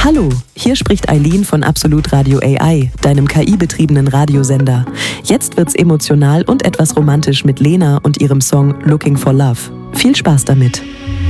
Hallo, hier spricht Eileen von Absolut Radio AI, deinem KI-betriebenen Radiosender. Jetzt wird's emotional und etwas romantisch mit Lena und ihrem Song Looking for Love. Viel Spaß damit!